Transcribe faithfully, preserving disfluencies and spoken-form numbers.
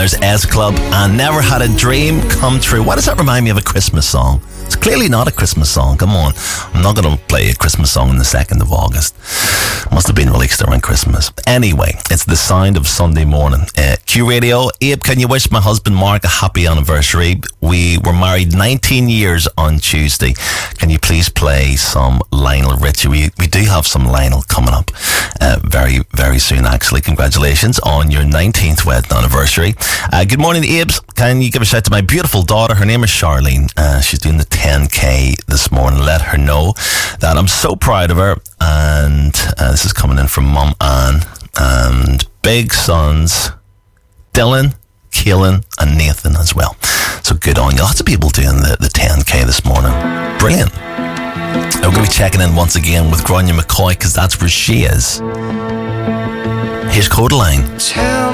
there's S Club and Never Had a Dream Come True. Why does that remind me of a Christmas song? It's clearly not a Christmas song. Come on. I'm not going to play a Christmas song on the second of August. Must have been released around Christmas. Anyway, it's the sound of Sunday morning. Uh, Q Radio. Abe, can you wish my husband Mark a happy anniversary? We were married nineteen years on Tuesday. Can you please play some Lionel Richie? We, we do have some Lionel coming up uh, very, very soon, actually. Congratulations on your nineteenth wedding anniversary. Uh, good morning, Abes. Can you give a shout to my beautiful daughter? Her name is Charlene. Uh, she's doing the ten K this morning. Let her know that I'm so proud of her. And uh, this is coming in from Mum Anne and big sons Dylan, Kaelin and Nathan as well. So good on you. Lots of people doing the, the ten K this morning. Brilliant. We're going to be checking in once again with Grania McCoy because that's where she is. Here's Codaline.